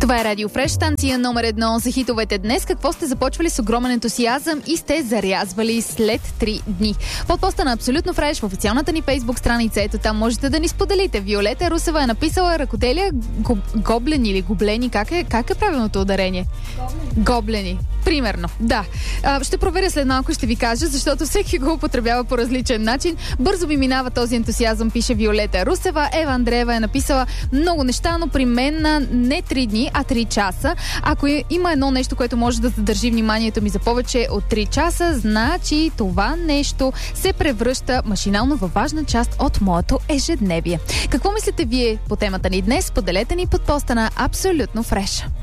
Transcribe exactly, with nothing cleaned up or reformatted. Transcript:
Това е Радио Фреш, станция номер едно за хитовете днес. Какво сте започвали с огромен ентусиазъм и сте зарязвали след три дни? Под поста на Абсолютно Фреш в официалната ни фейсбук страница, ето там можете да ни споделите. Виолета Русева е написала ръкоделия гоб... гоблени или гоблени. Как е, как е правилното ударение? Гоблени. Гоблени. Примерно, да. А, ще проверя след малко, ще ви кажа, защото всеки го употребява по различен начин. Бързо ми минава този ентусиазъм, пише Виолета Русева. Ева Андреева е написала много неща, но при мен на не три дни, а три часа. Ако има едно нещо, което може да задържи вниманието ми за повече от три часа, значи това нещо се превръща машинално във важна част от моето ежедневие. Какво мислите вие по темата ни днес? Поделете ни под поста на Абсолютно Фреш.